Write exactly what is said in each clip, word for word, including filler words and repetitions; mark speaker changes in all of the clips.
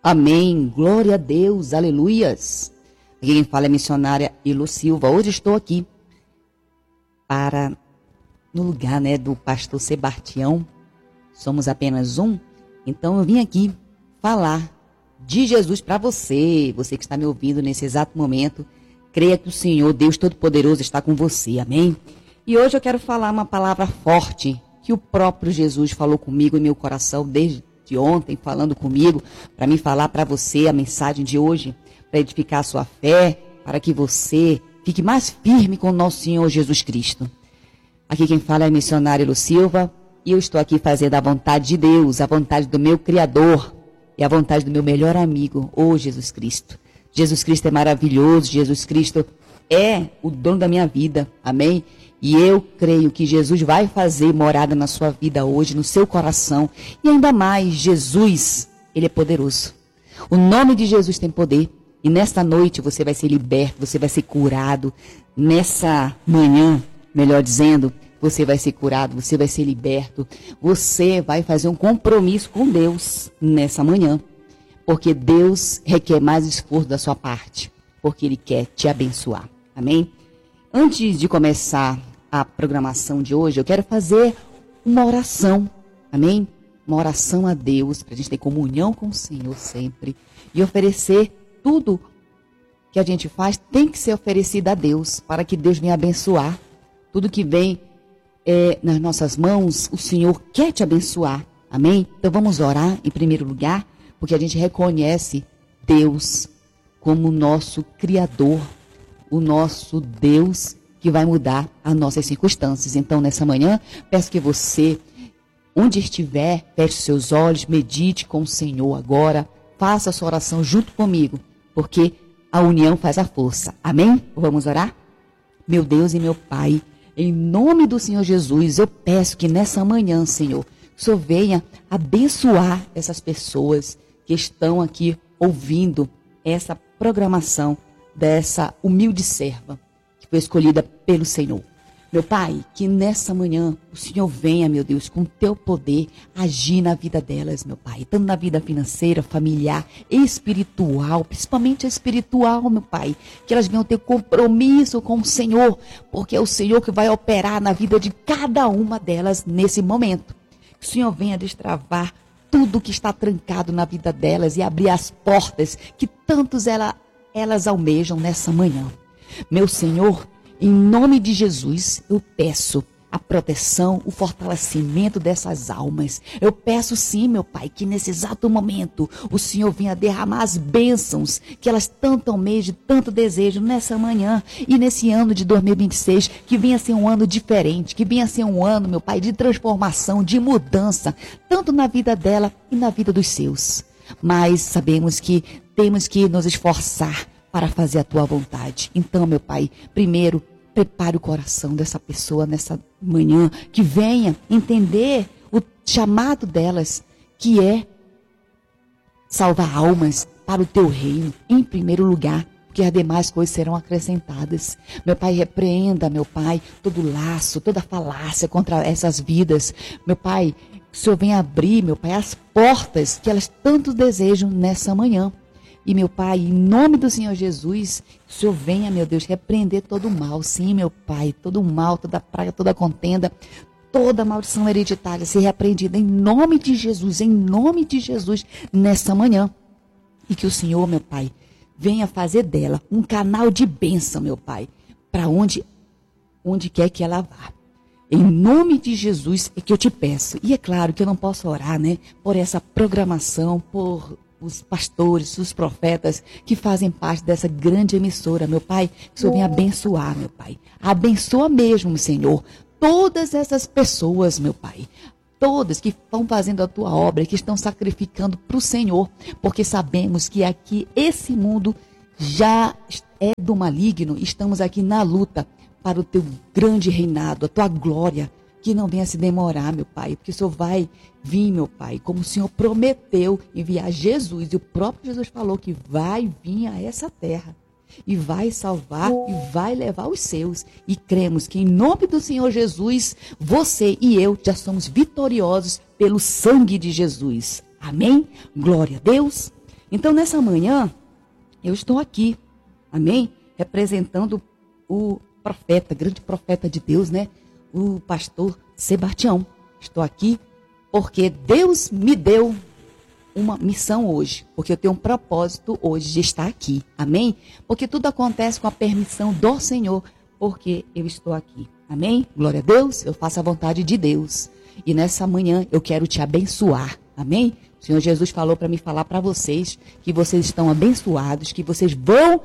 Speaker 1: Amém. Glória a Deus. Aleluias. Aqui quem fala é a missionária Ilo Silva. Hoje estou aqui para, no lugar, né, do pastor Sebastião. Somos apenas um. Então eu vim aqui falar de Jesus para você. Você que está me ouvindo nesse exato momento. Creia que o Senhor, Deus Todo-Poderoso, está com você. Amém? E hoje eu quero falar uma palavra forte que o próprio Jesus falou comigo em meu coração desde ontem, falando comigo, para me falar para você a mensagem de hoje, para edificar a sua fé, para que você fique mais firme com o nosso Senhor Jesus Cristo. Aqui quem fala é a missionária Lu Silva, e eu estou aqui fazendo a vontade de Deus, a vontade do meu Criador e a vontade do meu melhor amigo, ô Jesus Cristo. Jesus Cristo é maravilhoso, Jesus Cristo é o dono da minha vida, amém? E eu creio que Jesus vai fazer morada na sua vida hoje, no seu coração. E ainda mais, Jesus, Ele é poderoso. O nome de Jesus tem poder. E nesta noite você vai ser liberto, você vai ser curado. Nessa manhã, melhor dizendo, você vai ser curado, você vai ser liberto. Você vai fazer um compromisso com Deus nessa manhã. Porque Deus requer mais esforço da sua parte. Porque Ele quer te abençoar. Amém? Antes de começar a programação de hoje, eu quero fazer uma oração, amém? Uma oração a Deus, para a gente ter comunhão com o Senhor sempre. E oferecer tudo que a gente faz, tem que ser oferecido a Deus, para que Deus venha abençoar. Tudo que vem é, nas nossas mãos, o Senhor quer te abençoar, amém? Então vamos orar em primeiro lugar, porque a gente reconhece Deus como o nosso Criador, o nosso Deus que vai mudar as nossas circunstâncias. Então, nessa manhã, peço que você, onde estiver, feche seus olhos, medite com o Senhor agora, faça a sua oração junto comigo, porque a união faz a força. Amém? Vamos orar? Meu Deus e meu Pai, em nome do Senhor Jesus, eu peço que nessa manhã, Senhor, o Senhor venha abençoar essas pessoas que estão aqui ouvindo essa programação dessa humilde serva que foi escolhida pelo Senhor. Meu Pai, que nessa manhã o Senhor venha, meu Deus, com o teu poder agir na vida delas, meu Pai, tanto na vida financeira, familiar, espiritual, principalmente espiritual, meu Pai, que elas venham ter compromisso com o Senhor, porque é o Senhor que vai operar na vida de cada uma delas nesse momento. Que o Senhor venha destravar tudo que está trancado na vida delas e abrir as portas que tantos ela elas almejam nessa manhã. Meu Senhor, em nome de Jesus, eu peço a proteção, o fortalecimento dessas almas. Eu peço sim, meu Pai, que nesse exato momento o Senhor venha derramar as bênçãos que elas tanto almejam, tanto desejam nessa manhã e nesse ano de dois mil e vinte e seis, que venha ser um ano diferente, que venha ser um ano, meu Pai, de transformação, de mudança, tanto na vida dela e na vida dos seus. Mas sabemos que temos que nos esforçar para fazer a tua vontade. Então, meu Pai, primeiro, prepare o coração dessa pessoa nessa manhã, que venha entender o chamado delas, que é salvar almas para o teu reino, em primeiro lugar, porque as demais coisas serão acrescentadas. Meu Pai, repreenda, meu Pai, todo laço, toda falácia contra essas vidas. Meu Pai, que o Senhor venha abrir, meu Pai, as portas que elas tanto desejam nessa manhã. E, meu Pai, em nome do Senhor Jesus, que o Senhor venha, meu Deus, repreender todo o mal. Sim, meu Pai, todo o mal, toda praga, toda contenda, toda maldição hereditária ser repreendida em nome de Jesus, em nome de Jesus, nessa manhã. E que o Senhor, meu Pai, venha fazer dela um canal de bênção, meu Pai, para onde, onde quer que ela vá. Em nome de Jesus é que eu te peço. E é claro que eu não posso orar, né, por essa programação, por os pastores, os profetas que fazem parte dessa grande emissora, meu Pai, que o Senhor venha abençoar, meu Pai. Abençoa mesmo, Senhor, todas essas pessoas, meu Pai. Todas que estão fazendo a tua obra, que estão sacrificando para o Senhor, porque sabemos que aqui esse mundo já é do maligno, estamos aqui na luta para o teu grande reinado, a tua glória, que não venha se demorar, meu Pai, porque o Senhor vai vir, meu Pai, como o Senhor prometeu enviar Jesus, e o próprio Jesus falou que vai vir a essa terra, e vai salvar, e vai levar os seus, e cremos que em nome do Senhor Jesus, você e eu já somos vitoriosos pelo sangue de Jesus. Amém? Glória a Deus. Então, nessa manhã, eu estou aqui, amém? Representando o profeta, grande profeta de Deus, né? O pastor Sebastião. Estou aqui porque Deus me deu uma missão hoje, porque eu tenho um propósito hoje de estar aqui, amém? Porque tudo acontece com a permissão do Senhor, porque eu estou aqui, amém? Glória a Deus, eu faço a vontade de Deus. E nessa manhã eu quero te abençoar, amém? O Senhor Jesus falou para me falar para vocês que vocês estão abençoados, que vocês vão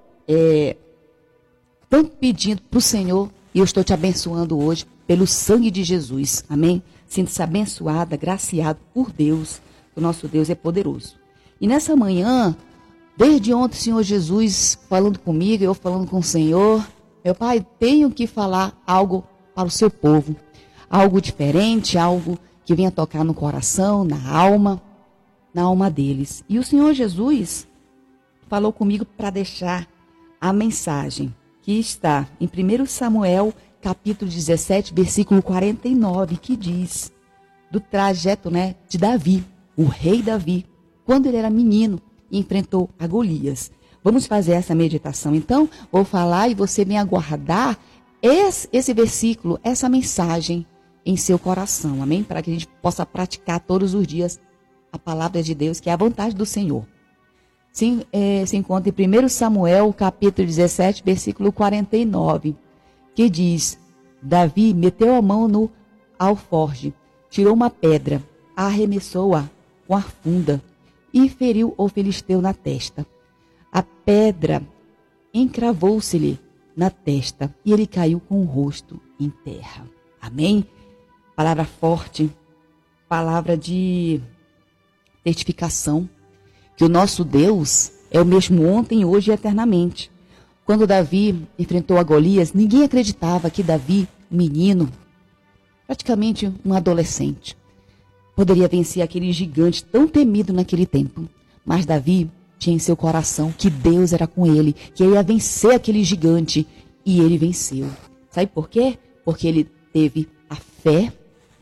Speaker 1: é, tanto pedindo para o Senhor, e eu estou te abençoando hoje pelo sangue de Jesus, amém? Sinta-se abençoada, graciado por Deus, o nosso Deus é poderoso. E nessa manhã, desde ontem o Senhor Jesus falando comigo, eu falando com o Senhor, meu Pai, tenho que falar algo para o seu povo, algo diferente, algo que venha tocar no coração, na alma, na alma deles. E o Senhor Jesus falou comigo para deixar a mensagem que está em primeiro Samuel, capítulo dezessete, versículo quarenta e nove, que diz do trajeto, né, de Davi, o rei Davi, quando ele era menino e enfrentou a Golias. Vamos fazer essa meditação, então? Vou falar e você vem aguardar esse, esse versículo, essa mensagem em seu coração, amém? Para que a gente possa praticar todos os dias a palavra de Deus, que é a vontade do Senhor. Se, é, se encontra em primeiro Samuel, capítulo dezessete, versículo quarenta e nove, que diz: Davi meteu a mão no alforje, tirou uma pedra, arremessou-a com a funda e feriu o filisteu na testa. A pedra encravou-se-lhe na testa e ele caiu com o rosto em terra. Amém? Palavra forte, palavra de testificação, que o nosso Deus é o mesmo ontem, hoje e eternamente. Quando Davi enfrentou a Golias, ninguém acreditava que Davi, um menino, praticamente um adolescente, poderia vencer aquele gigante tão temido naquele tempo. Mas Davi tinha em seu coração que Deus era com ele, que ele ia vencer aquele gigante, e ele venceu. Sabe por quê? Porque ele teve a fé,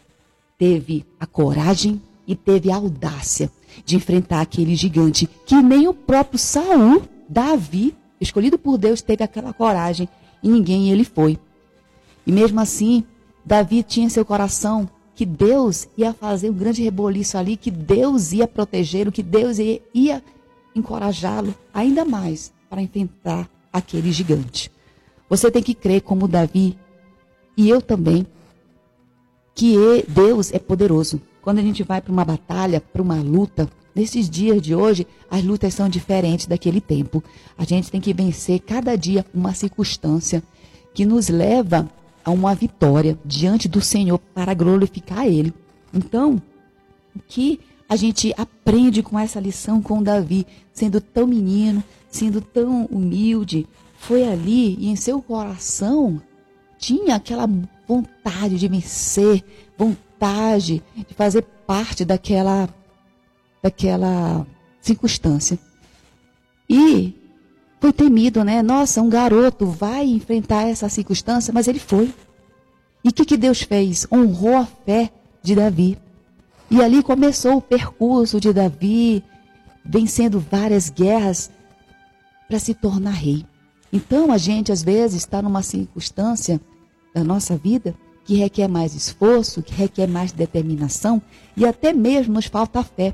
Speaker 1: teve a coragem e teve a audácia de enfrentar aquele gigante, que nem o próprio Saul, Davi, escolhido por Deus, teve aquela coragem, e ninguém ele foi. E mesmo assim, Davi tinha em seu coração que Deus ia fazer um grande reboliço ali, que Deus ia protegê-lo, que Deus ia, ia encorajá-lo ainda mais para enfrentar aquele gigante. Você tem que crer como Davi, e eu também, que Deus é poderoso. Quando a gente vai para uma batalha, para uma luta, nesses dias de hoje, as lutas são diferentes daquele tempo. A gente tem que vencer cada dia uma circunstância que nos leva a uma vitória diante do Senhor para glorificar Ele. Então, o que a gente aprende com essa lição com Davi, sendo tão menino, sendo tão humilde, foi ali e em seu coração tinha aquela vontade de vencer, vontade de fazer parte daquela, daquela circunstância. E foi temido, né? Nossa, um garoto vai enfrentar essa circunstância, mas ele foi. E o que, que Deus fez? Honrou a fé de Davi. E ali começou o percurso de Davi, vencendo várias guerras para se tornar rei. Então, a gente, às vezes, está numa circunstância da nossa vida que requer mais esforço, que requer mais determinação, e até mesmo nos falta a fé.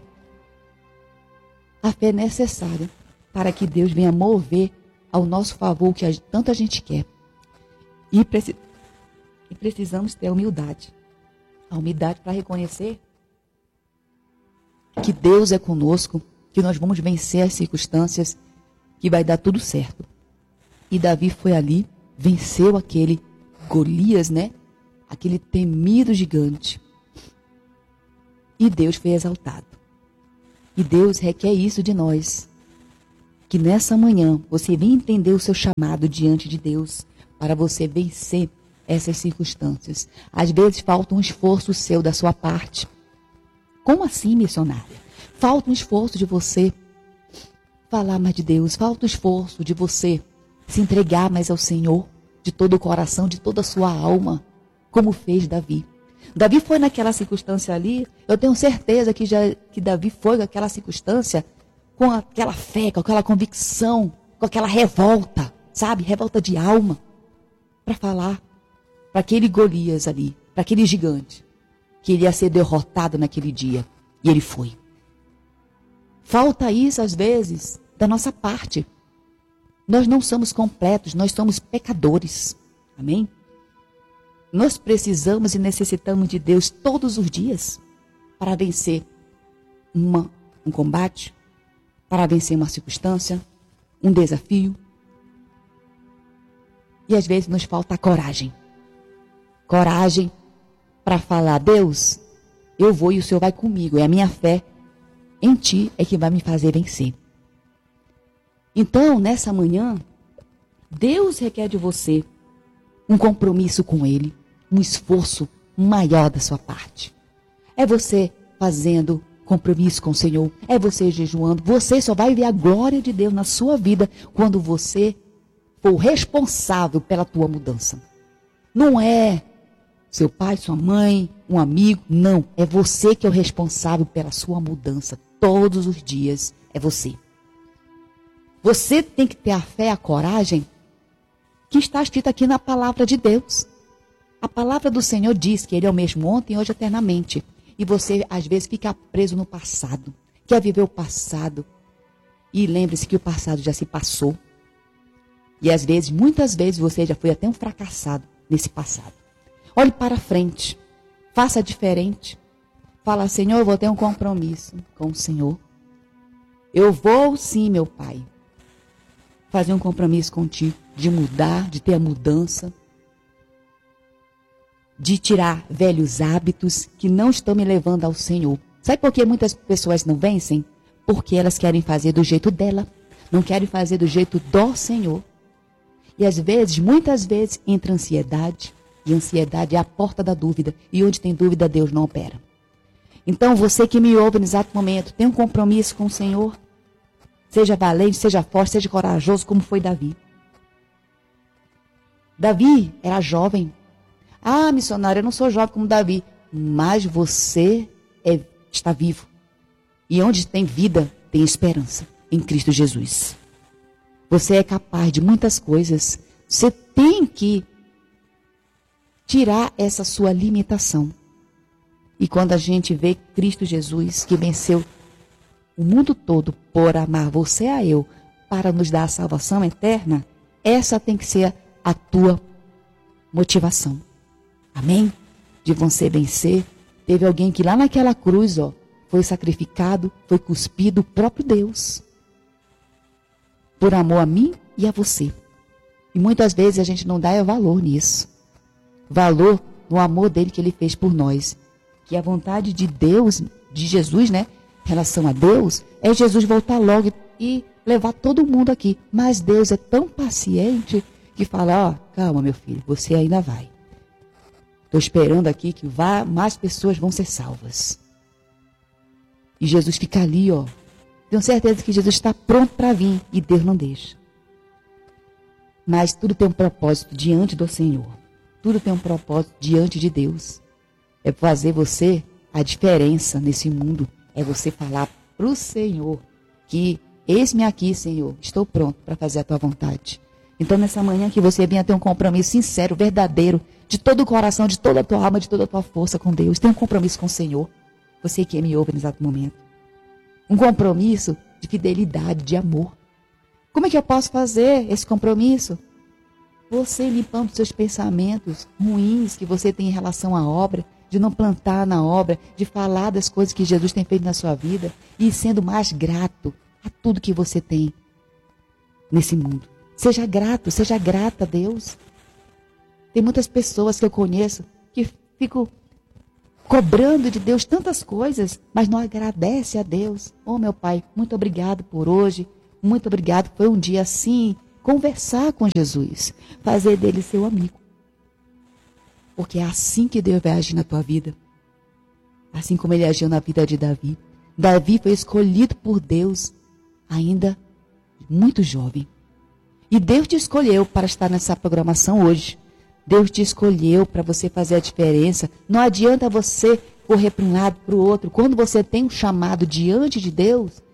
Speaker 1: A fé é necessária para que Deus venha mover ao nosso favor o que a, tanto a gente quer. E, preci, e precisamos ter a humildade. A humildade para reconhecer que Deus é conosco, que nós vamos vencer as circunstâncias, que vai dar tudo certo. E Davi foi ali, venceu aquele Golias, né? Aquele temido gigante. E Deus foi exaltado. E Deus requer isso de nós. Que nessa manhã você venha entender o seu chamado diante de Deus para você vencer essas circunstâncias. Às vezes falta um esforço seu da sua parte. Como assim, missionária? Falta um esforço de você falar mais de Deus. Falta um esforço de você se entregar mais ao Senhor, de todo o coração, de toda a sua alma, como fez Davi. Davi foi naquela circunstância ali, eu tenho certeza que, já, que Davi foi naquela circunstância com aquela fé, com aquela convicção, com aquela revolta, sabe? Revolta de alma, para falar para aquele Golias ali, para aquele gigante, que ele ia ser derrotado naquele dia. E ele foi. Falta isso, às vezes, da nossa parte. Nós não somos completos, nós somos pecadores. Amém? Nós precisamos e necessitamos de Deus todos os dias para vencer uma, um combate, para vencer uma circunstância, um desafio. E às vezes nos falta coragem. Coragem para falar, Deus, eu vou e o Senhor vai comigo. É a minha fé em Ti é que vai me fazer vencer. Então, nessa manhã, Deus requer de você um compromisso com Ele, um esforço maior da sua parte. É você fazendo compromisso com o Senhor, é você jejuando. Você só vai ver a glória de Deus na sua vida quando você for responsável pela tua mudança. Não é seu pai, sua mãe, um amigo, não. É você que é o responsável pela sua mudança. Todos os dias é você. Você tem que ter a fé, a coragem que está escrito aqui na palavra de Deus. A palavra do Senhor diz que Ele é o mesmo ontem, hoje, eternamente. E você, às vezes, fica preso no passado. Quer viver o passado. E lembre-se que o passado já se passou. E, às vezes, muitas vezes, você já foi até um fracassado nesse passado. Olhe para frente. Faça diferente. Fala, Senhor, eu vou ter um compromisso com o Senhor. Eu vou, sim, meu Pai, fazer um compromisso contigo. De mudar, de ter a mudança. De tirar velhos hábitos que não estão me levando ao Senhor. Sabe por que muitas pessoas não vencem? Porque elas querem fazer do jeito dela. Não querem fazer do jeito do Senhor. E às vezes, muitas vezes, entra ansiedade. E ansiedade é a porta da dúvida. E onde tem dúvida, Deus não opera. Então, você que me ouve no exato momento, tem um compromisso com o Senhor. Seja valente, seja forte, seja corajoso, como foi Davi. Davi era jovem. Ah, missionário, eu não sou jovem como Davi. Mas você é, está vivo. E onde tem vida, tem esperança. Em Cristo Jesus. Você é capaz de muitas coisas. Você tem que tirar essa sua limitação. E quando a gente vê Cristo Jesus, que venceu o mundo todo por amar você a eu, para nos dar a salvação eterna, essa tem que ser a tua motivação. Amém? De você vencer. Teve alguém que lá naquela cruz, ó, foi sacrificado, foi cuspido, o próprio Deus. Por amor a mim e a você. E muitas vezes a gente não dá valor nisso. Valor no amor dele que ele fez por nós. Que a vontade de Deus, de Jesus, né? Em relação a Deus, é Jesus voltar logo e levar todo mundo aqui. Mas Deus é tão paciente que fala, ó, calma meu filho, você ainda vai. Estou esperando aqui que vá, mais pessoas vão ser salvas. E Jesus fica ali, ó. Tenho certeza que Jesus está pronto para vir e Deus não deixa. Mas tudo tem um propósito diante do Senhor. Tudo tem um propósito diante de Deus. É fazer você a diferença nesse mundo. É você falar para o Senhor que eis-me aqui, Senhor. Estou pronto para fazer a tua vontade. Então, nessa manhã que você venha ter um compromisso sincero, verdadeiro, de todo o coração, de toda a tua alma, de toda a tua força com Deus. Tem um compromisso com o Senhor. Você que me ouve no exato momento. Um compromisso de fidelidade, de amor. Como é que eu posso fazer esse compromisso? Você limpando seus pensamentos ruins que você tem em relação à obra, de não plantar na obra, de falar das coisas que Jesus tem feito na sua vida e sendo mais grato a tudo que você tem nesse mundo. Seja grato, seja grata a Deus. Tem muitas pessoas que eu conheço que ficam cobrando de Deus tantas coisas, mas não agradece a Deus. Oh, meu Pai, muito obrigado por hoje. Muito obrigado. Foi um dia assim, conversar com Jesus, fazer dele seu amigo. Porque é assim que Deus vai agir na tua vida. Assim como ele agiu na vida de Davi. Davi foi escolhido por Deus ainda muito jovem. E Deus te escolheu para estar nessa programação hoje. Deus te escolheu para você fazer a diferença. Não adianta você correr para um lado, para o outro. Quando você tem um chamado diante de Deus,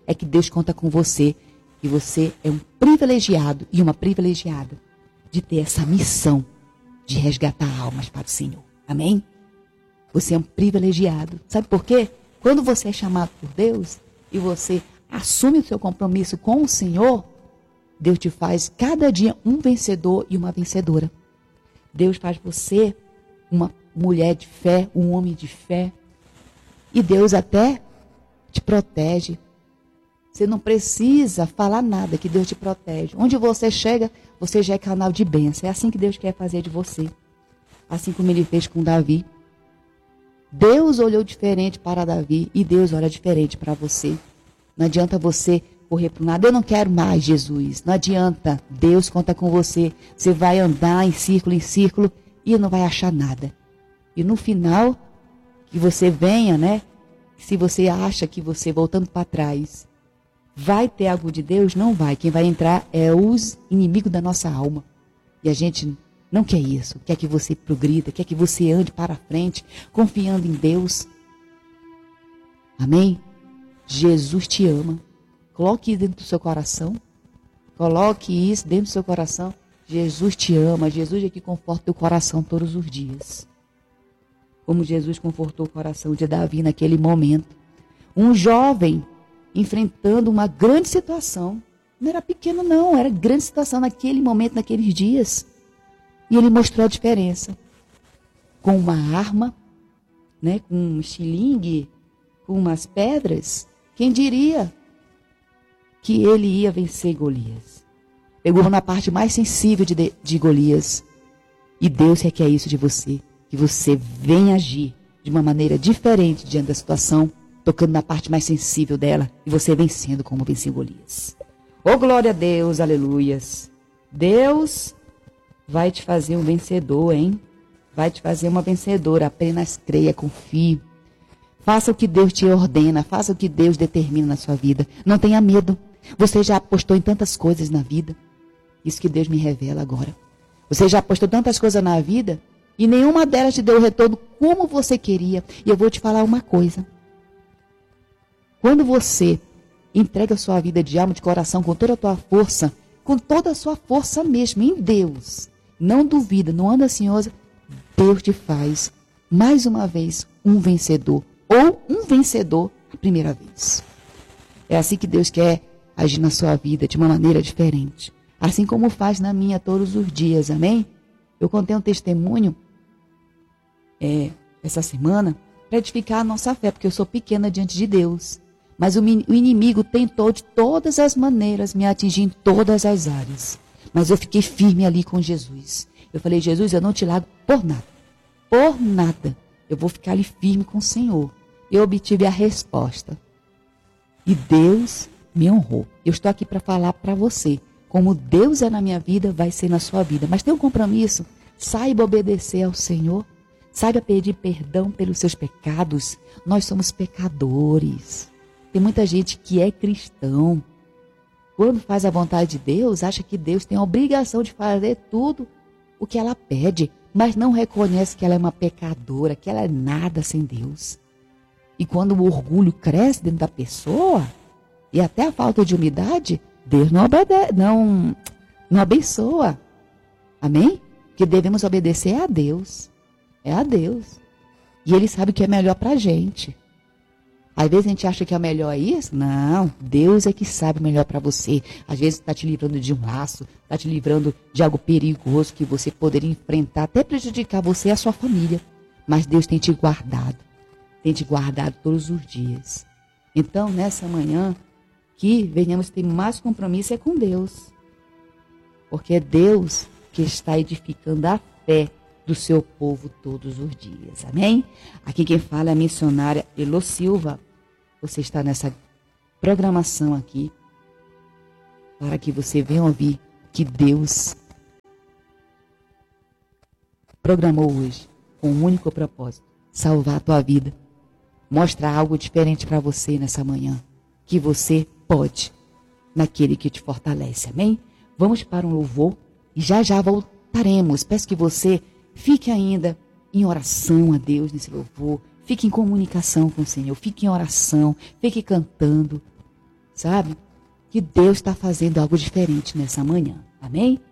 Speaker 1: é que Deus conta com você. E você é um privilegiado e uma privilegiada de ter essa missão de resgatar almas para o Senhor. Amém? Você é um privilegiado. Sabe por quê? Quando você é chamado por Deus e você assume o seu compromisso com o Senhor, Deus te faz cada dia um vencedor e uma vencedora. Deus faz você uma mulher de fé, um homem de fé. E Deus até te protege. Você não precisa falar nada, que Deus te protege. Onde você chega, você já é canal de bênção. É assim que Deus quer fazer de você. Assim como Ele fez com Davi. Deus olhou diferente para Davi e Deus olha diferente para você. Não adianta você correr para o nada. Eu não quero mais, Jesus. Não adianta. Deus conta com você. Você vai andar em círculo, em círculo e não vai achar nada. E no final, que você venha, né? Se você acha que você, voltando para trás, vai ter algo de Deus? Não vai. Quem vai entrar é os inimigos da nossa alma. E a gente não quer isso. Quer que você progrida, quer que você ande para frente, confiando em Deus. Amém? Jesus te ama. Coloque isso dentro do seu coração. Coloque isso dentro do seu coração. Jesus te ama. Jesus é que conforta o teu coração todos os dias. Como Jesus confortou o coração de Davi naquele momento. Um jovem enfrentando uma grande situação. Não era pequeno não, era grande situação naquele momento, naqueles dias. E ele mostrou a diferença. Com uma arma, né, com um estilingue, com umas pedras. Quem diria que ele ia vencer Golias? Pegou na parte mais sensível de, de Golias. E Deus requer isso de você. Que você venha agir de uma maneira diferente diante da situação, tocando na parte mais sensível dela, e você vencendo como venceu Golias. Oh, glória a Deus, aleluias. Deus vai te fazer um vencedor, hein? Vai te fazer uma vencedora, apenas creia, confie. Faça o que Deus te ordena, faça o que Deus determina na sua vida. Não tenha medo. Você já apostou em tantas coisas na vida. Isso que Deus me revela agora. Você já apostou tantas coisas na vida e nenhuma delas te deu o retorno como você queria. E eu vou te falar uma coisa. Quando você entrega a sua vida de alma, de coração, com toda a tua força, com toda a sua força mesmo, em Deus, não duvida, não anda ansiosa, Deus te faz, mais uma vez, um vencedor. Ou um vencedor a primeira vez. É assim que Deus quer agir na sua vida, de uma maneira diferente. Assim como faz na minha todos os dias, amém? Eu contei um testemunho é, essa semana para edificar a nossa fé, porque eu sou pequena diante de Deus. Mas o, o inimigo tentou de todas as maneiras me atingir em todas as áreas. Mas eu fiquei firme ali com Jesus. Eu falei, Jesus, eu não te largo por nada. Por nada. Eu vou ficar ali firme com o Senhor. Eu obtive a resposta. E Deus me honrou. Eu estou aqui para falar para você. Como Deus é na minha vida, vai ser na sua vida. Mas tem um compromisso. Saiba obedecer ao Senhor. Saiba pedir perdão pelos seus pecados. Nós somos pecadores. Tem muita gente que é cristão. Quando faz a vontade de Deus, acha que Deus tem a obrigação de fazer tudo o que ela pede. Mas não reconhece que ela é uma pecadora, que ela é nada sem Deus. E quando o orgulho cresce dentro da pessoa, e até a falta de humildade, Deus não, obede- não, não abençoa. Amém? Porque devemos obedecer a Deus. É a Deus. E Ele sabe o que é melhor para a gente. Às vezes a gente acha que é melhor isso. Não, Deus é que sabe o melhor para você. Às vezes está te livrando de um laço, está te livrando de algo perigoso que você poderia enfrentar, até prejudicar você e a sua família. Mas Deus tem te guardado. Tem te guardado todos os dias. Então, nessa manhã, que venhamos ter mais compromisso é com Deus. Porque é Deus que está edificando a fé do seu povo todos os dias. Amém? Aqui quem fala é a missionária Elo Silva. Você está nessa programação aqui para que você venha ouvir que Deus programou hoje com um único propósito: salvar a tua vida. Mostrar algo diferente para você nessa manhã. Que você pode naquele que te fortalece. Amém? Vamos para um louvor e já já voltaremos. Peço que você fique ainda em oração a Deus nesse louvor. Fique em comunicação com o Senhor. Fique em oração. Fique cantando. sabe? Que Deus está fazendo algo diferente nessa manhã. Amém?